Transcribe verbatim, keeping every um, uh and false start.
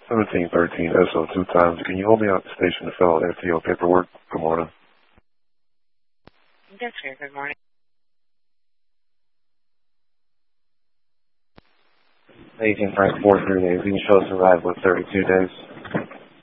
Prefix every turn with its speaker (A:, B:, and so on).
A: seventeen thirteen S O two times. Can you hold me out the station to fill out F T O paperwork? Good morning.
B: That's fair. Good morning.
A: Agent Frank four three days. You can show us arrival with thirty-two days.